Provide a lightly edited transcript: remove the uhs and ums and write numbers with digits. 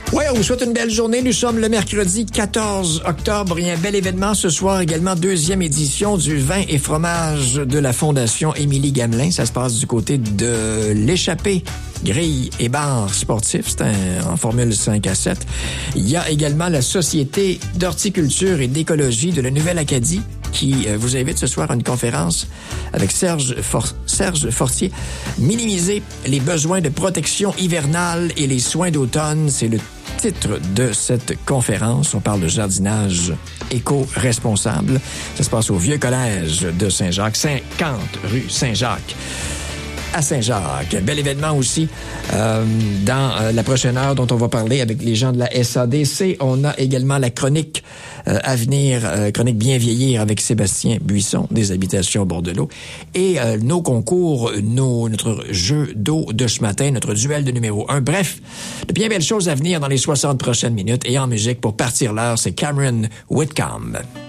Oui, on vous souhaite une belle journée. Nous sommes le mercredi 14 octobre. Il y a un bel événement ce soir également, 2e édition du vin et fromage de la Fondation Émilie Gamelin. Ça se passe du côté de l'échappée grille et bar sportif. C'est en formule 5 à 7. Il y a également la Société d'horticulture et d'écologie de la Nouvelle-Acadie qui vous invite ce soir à une conférence avec Serge Fortier. Minimiser les besoins de protection hivernale et les soins d'automne, c'est le titre de cette conférence. On parle de jardinage éco-responsable. Ça se passe au Vieux Collège de Saint-Jacques, 50 rue Saint-Jacques. À Saint-Jacques. Bel événement aussi dans la prochaine heure dont on va parler avec les gens de la SADC. On a également la chronique à venir, chronique bien vieillir avec Sébastien Buisson des Habitations Bordelot. Et nos concours, notre jeu d'eau de ce matin, notre duel de numéro 1. Bref, de bien belles choses à venir dans les 60 prochaines minutes. Et en musique, pour partir l'heure, c'est Cameron Whitcomb.